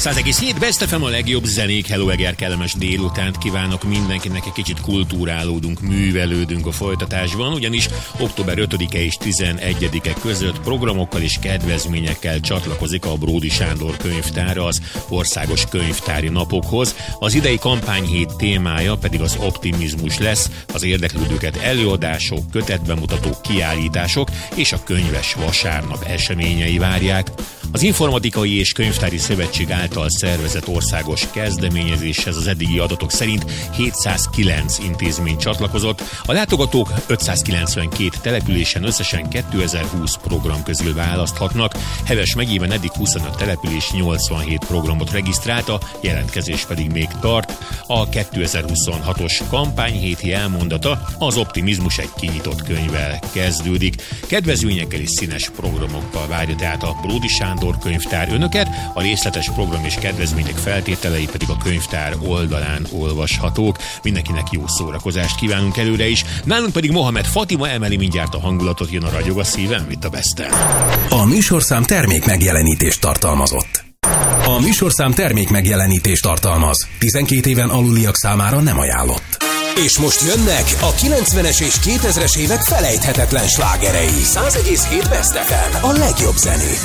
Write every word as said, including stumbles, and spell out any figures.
száz egész hét Best ef em, a legjobb zenék. Hello Eger, kellemes délutánt kívánok mindenkinek, egy kicsit kultúrálódunk, művelődünk a folytatásban, ugyanis október ötödike és tizenegyedike között programokkal és kedvezményekkel csatlakozik a Bródy Sándor könyvtár az országos könyvtári napokhoz. Az idei kampányhét témája pedig az optimizmus lesz, az érdeklődőket előadások, kötetbemutatók, kiállítások és a könyves vasárnap eseményei várják. Az Informatikai és Könyvtári Szövetség által szervezett országos kezdeményezéshez az eddigi adatok szerint hétszázkilenc intézmény csatlakozott. A látogatók ötszázkilencvenkét településen összesen kétezer-húsz program közül választhatnak. Heves megyében eddig huszonöt település nyolcvanhét programot regisztrált, a jelentkezés pedig még tart. A kétezer-huszonhatos kampányhéti elmondata: az optimizmus egy kinyitott könyvvel kezdődik. Kedvezményekkel és színes programokkal várja tehát a Bródy Sándor könyvtár önöket, a részletes program és kedvezmények feltételei pedig a könyvtár oldalán olvashatók. Mindenkinek jó szórakozást kívánunk előre is. Nálunk pedig Mohamed Fatima emeli mindjárt a hangulatot, jön a Ragyog a szívem, itt a Besten. A műsorszám termék megjelenítést tartalmazott. A műsorszám termék megjelenítést tartalmaz. tizenkét éven aluliak számára nem ajánlott. És most jönnek a kilencvenes és kétezres évek felejthetetlen slágerei. száz egész hét Best ef em, a legjobb zenék.